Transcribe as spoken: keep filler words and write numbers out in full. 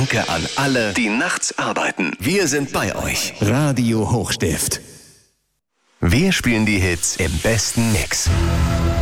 Danke an alle, die nachts arbeiten. Wir sind bei euch. Radio Hochstift. Wir spielen die Hits im besten Mix.